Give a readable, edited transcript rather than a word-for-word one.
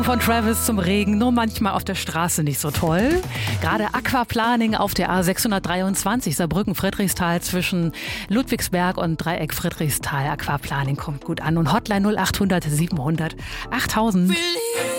Von Travis zum Regen, nur manchmal auf der Straße nicht so toll. Gerade Aquaplaning auf der A623 Saarbrücken-Friedrichsthal zwischen Ludwigsberg und Dreieck Friedrichsthal. Aquaplaning kommt gut an und Hotline 0800 700 8000.